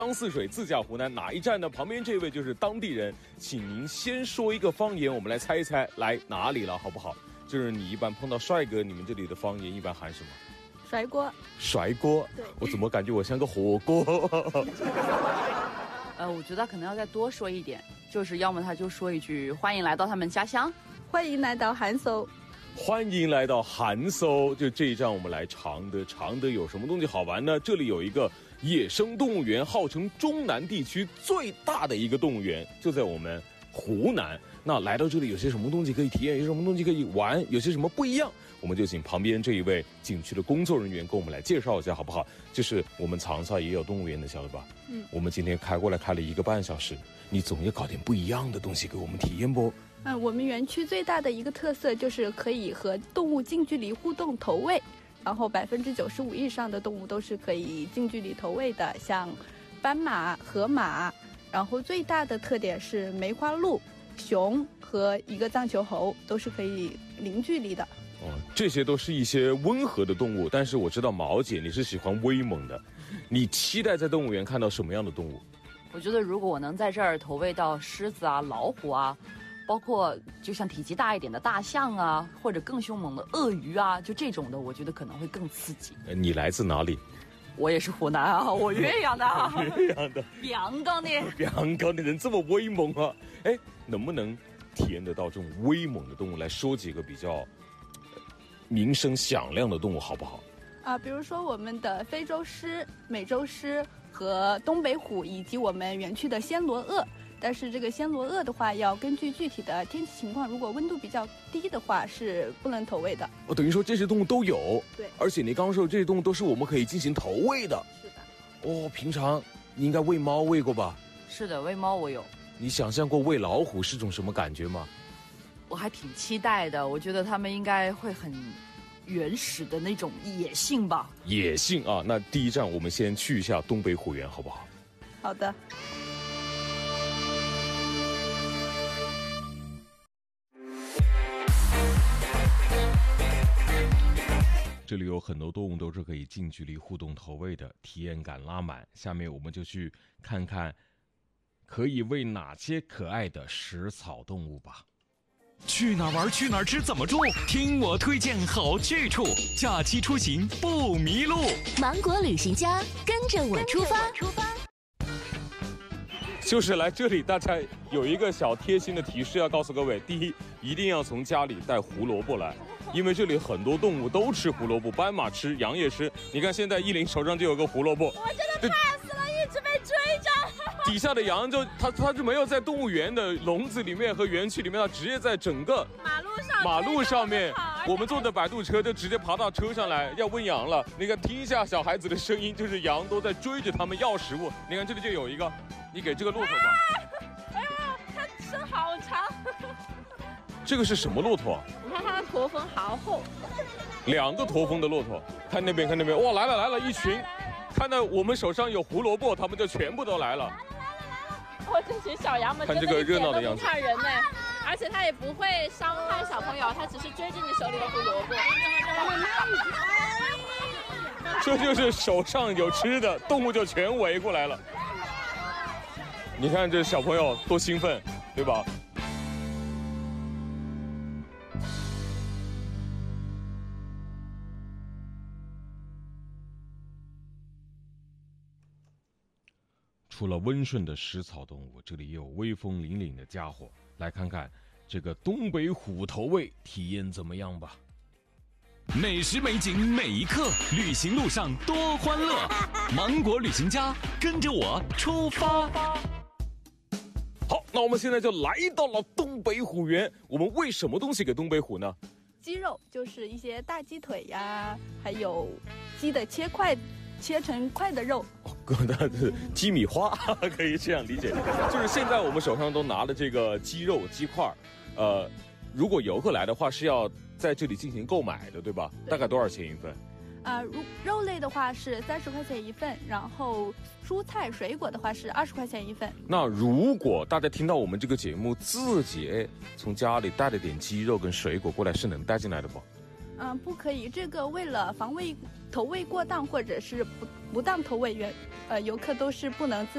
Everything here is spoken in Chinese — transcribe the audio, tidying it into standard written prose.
江泗水自驾湖南哪一站呢？旁边这位就是当地人，请您先说一个方言，我们来猜一猜，来哪里了，好不好？就是你一般碰到帅哥，你们这里的方言一般喊什么？ 甩锅。 甩锅。 对。 我怎么感觉我像个火锅？ 我觉得可能要再多说一点，就是要么他就说一句欢迎来到他们家乡， 欢迎来到韩搜。 欢迎来到韩搜，就这一站我们来常德。常德有什么东西好玩呢？这里有一个野生动物园，号称中南地区最大的一个动物园，就在我们湖南。那来到这里有些什么东西可以体验，有什么东西可以玩，有些什么不一样，我们就请旁边这一位景区的工作人员给我们来介绍一下好不好？就是我们长沙也有动物园的，晓得吧？我们今天开过来开了1个半小时，你总要搞点不一样的东西给我们体验不？ 我们园区最大的一个特色就是可以和动物近距离互动投喂，然后95%以上的动物都是可以近距离投喂的，像斑马、河马，然后最大的特点是梅花鹿、熊和一个藏球猴都是可以零距离的。 这些都是一些温和的动物，但是我知道毛姐你是喜欢威猛的，你期待在动物园看到什么样的动物？ 我觉得如果我能在这儿投喂到狮子啊、老虎啊，包括就像体积大一点的大象啊，或者更凶猛的鳄鱼啊，就这种的，我觉得可能会更刺激。 你来自哪里？ 我也是湖南啊，我岳阳的。 岳阳的。 阳刚的。 阳刚的人这么威猛啊！哎，能不能体验得到这种威猛的动物？来说几个比较名声响亮的动物好不好？ 比如说我们的非洲狮、美洲狮和东北虎，以及我们园区的暹罗鳄。但是这个暹罗鳄的话，要根据具体的天气情况，如果温度比较低的话，是不能投喂的。 等于说这些动物都有。 对。 而且你刚刚说这些动物都是我们可以进行投喂的。 是的。 平常你应该喂猫喂过吧？ 是的，喂猫我有。 你想象过喂老虎是种什么感觉吗？ 我还挺期待的，我觉得他们应该会很原始的那种野性吧。 野性啊！那第一站我们先去一下东北虎园好不好？ 好的。 这里有很多动物都是可以近距离互动投喂的，体验感拉满。下面我们就去看看可以喂哪些可爱的食草动物吧。 去哪儿玩去哪儿吃怎么住，听我推荐好去处，假期出行不迷路。 芒果旅行家，跟着我出发。 就是来这里，大家有一个小贴心的提示要告诉各位：第一，一定要从家里带胡萝卜来，因为这里很多动物都吃胡萝卜，斑马吃，羊也吃。你看现在依林手上就有个胡萝卜， 我真的怕死了，一直被追着。 底下的羊就它是没有在动物园的笼子里面和园区里面，它直接在整个马路上面，我们坐的摆渡车就直接爬到车上来要喂羊了。你看，听一下小孩子的声音，就是羊都在追着他们要食物。你看这里就有一个。你给这个骆驼吧。 哎呀，它身好长。 这个是什么骆驼啊？ 你看它的驼峰好厚。 2个驼峰的骆驼，看那边，看那边，哇，来了，一群。看到我们手上有胡萝卜，他们就全部都来了。 哇，这群小羊们看这个热闹的样子， 不怕人呢，而且它也不会伤害小朋友，它只是追着你手里的胡萝卜。 这就是手上有吃的，动物就全围过来了。你看这小朋友多兴奋，对吧？除了温顺的食草动物，这里也有威风凛凛的家伙。来看看这个东北虎投喂体验怎么样吧。 美食美景每一刻，旅行路上多欢乐。芒果旅行家，跟着我出发。 好，那我们现在就来到了东北虎园。我们喂什么东西给东北虎呢？ 鸡肉，就是一些大鸡腿呀，还有鸡的切成块的肉。 那是鸡米花，可以这样理解。就是现在我们手上都拿了这个鸡肉、鸡块，如果游客来的话是要在这里进行购买的，对吧？大概多少钱一份？ 肉类的话是30块钱一份，然后蔬菜水果的话是20块钱一份。 那如果大家听到我们这个节目，自己从家里带了点鸡肉跟水果过来，是能带进来的不？ 不可以。这个为了防卫投喂过当或者是不当投喂游客都是不能自